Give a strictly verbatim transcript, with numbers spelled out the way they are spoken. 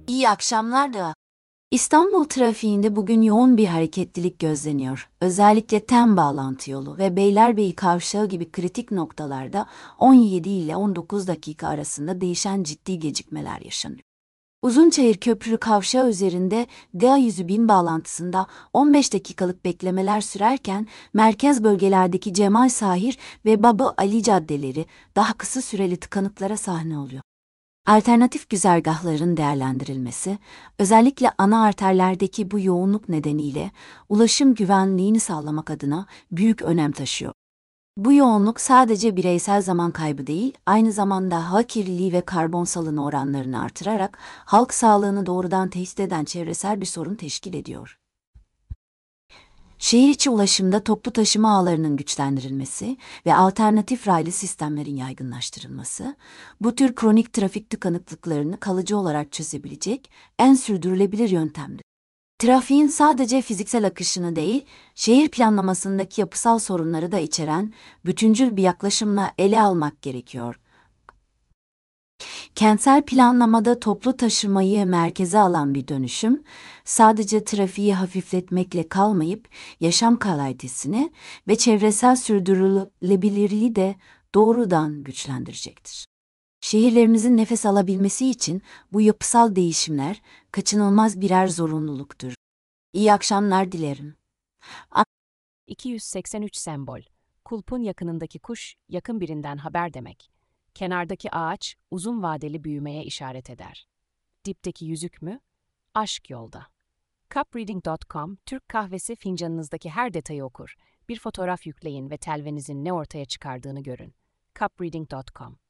İyi akşamlar da. İstanbul trafiğinde bugün yoğun bir hareketlilik gözleniyor. Özellikle TEM bağlantı yolu ve Beylerbeyi kavşağı gibi kritik noktalarda on yedi ile on dokuz dakika arasında değişen ciddi gecikmeler yaşanıyor. Uzunçayır Köprülü kavşağı üzerinde D A yüzü bin bağlantısında on beş dakikalık beklemeler sürerken merkez bölgelerdeki Cemal Sahir ve Baba Ali caddeleri daha kısa süreli tıkanıklara sahne oluyor. Alternatif güzergahların değerlendirilmesi, özellikle ana arterlerdeki bu yoğunluk nedeniyle ulaşım güvenliğini sağlamak adına büyük önem taşıyor. Bu yoğunluk sadece bireysel zaman kaybı değil, aynı zamanda hava kirliliği ve karbon salını oranlarını artırarak halk sağlığını doğrudan tehdit eden çevresel bir sorun teşkil ediyor. Şehir içi ulaşımda toplu taşıma ağlarının güçlendirilmesi ve alternatif raylı sistemlerin yaygınlaştırılması, bu tür kronik trafik tıkanıklıklarını kalıcı olarak çözebilecek en sürdürülebilir yöntemdir. Trafiğin sadece fiziksel akışını değil, şehir planlamasındaki yapısal sorunları da içeren bütüncül bir yaklaşımla ele almak gerekiyor. Kentsel planlamada toplu taşımayı merkeze alan bir dönüşüm, sadece trafiği hafifletmekle kalmayıp yaşam kalitesini ve çevresel sürdürülebilirliği de doğrudan güçlendirecektir. Şehirlerimizin nefes alabilmesi için bu yapısal değişimler kaçınılmaz birer zorunluluktur. İyi akşamlar dilerim. iki yüz seksen üç sembol. Kulpun yakınındaki kuş, yakın birinden haber demek. Kenardaki ağaç, uzun vadeli büyümeye işaret eder. Dipteki yüzük mü? Aşk yolda. cupreading nokta com, Türk kahvesi fincanınızdaki her detayı okur. Bir fotoğraf yükleyin ve telvenizin ne ortaya çıkardığını görün. cupreading nokta com